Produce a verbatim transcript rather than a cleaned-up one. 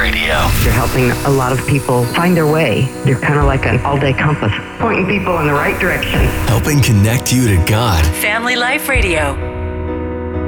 Radio. You're helping a lot of people find their way. You're kind of like an all-day compass, pointing people in the right direction. Helping connect you to God. Family Life Radio.